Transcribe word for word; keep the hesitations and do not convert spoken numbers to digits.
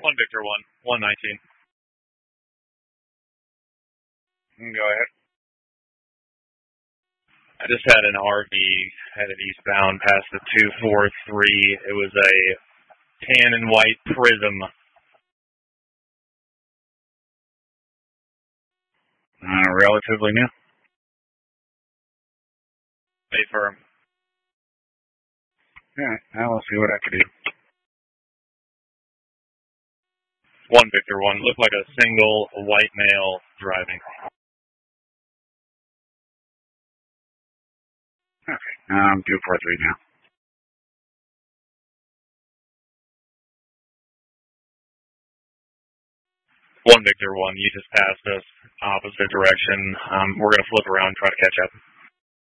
One Victor one, one nineteen. Go ahead. I just had an R V headed eastbound past the two four three. It was a tan and white Prism. Uh, relatively new. Stay firm. Alright, I will see what I can do. One Victor one. Looked like a single white male driving. Okay, um, two four three now. One Victor one. You just passed us opposite direction. Um, we're gonna flip around and try to catch up.